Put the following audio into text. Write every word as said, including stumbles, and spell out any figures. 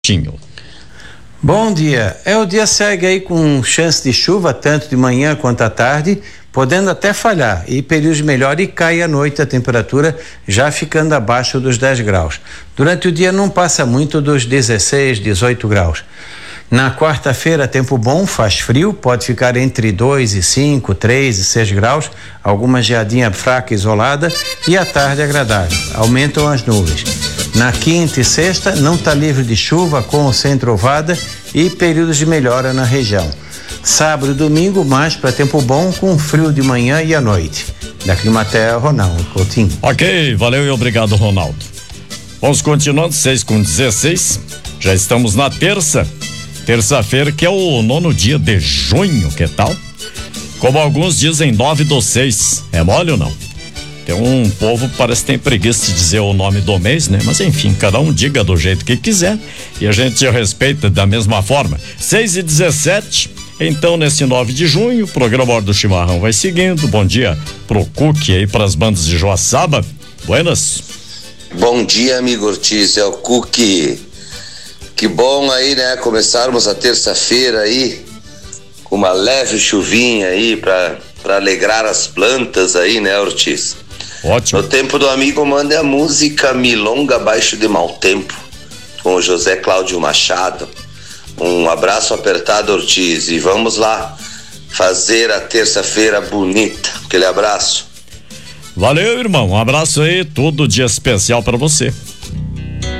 Tinho. Bom dia. É, o dia segue aí com chance de chuva, tanto de manhã quanto à tarde, podendo até falhar, e períodos melhor e cai à noite a temperatura, já ficando abaixo dos dez graus. Durante o dia não passa muito dos dezesseis, dezoito graus. Na quarta-feira, tempo bom, faz frio, pode ficar entre dois e cinco, três e seis graus, alguma geadinha fraca isolada, e à tarde agradável. Aumentam as nuvens. Na quinta e sexta, não está livre de chuva, com ou sem trovada, e períodos de melhora na região. Sábado e domingo, mais para tempo bom, com frio de manhã e à noite. Da Climaterra, Ronaldo Coutinho. Ok, valeu e obrigado, Ronaldo. Vamos continuando, seis com dezesseis. Já estamos na terça. Terça-feira, que é o nono dia de junho, que tal? Como alguns dizem, nove do seis. É mole ou não? Tem um povo que parece que tem preguiça de dizer o nome do mês, né? Mas enfim, cada um diga do jeito que quiser e a gente respeita da mesma forma. seis e dezessete, então nesse nove de junho, o programa Hora do Chimarrão vai seguindo. Bom dia pro Cook aí, pras bandas de Joaçaba. Buenas. Bom dia, amigo Ortiz, é o Cook. Que bom aí, né? Começarmos a terça-feira aí com uma leve chuvinha aí pra, pra alegrar as plantas aí, né, Ortiz? Ótimo. No tempo do amigo, manda a música Milonga Abaixo de Mau Tempo, com o José Cláudio Machado. Um abraço apertado, Ortiz, e vamos lá fazer a terça-feira bonita. Aquele abraço. Valeu, irmão. Um abraço aí, todo dia especial pra você.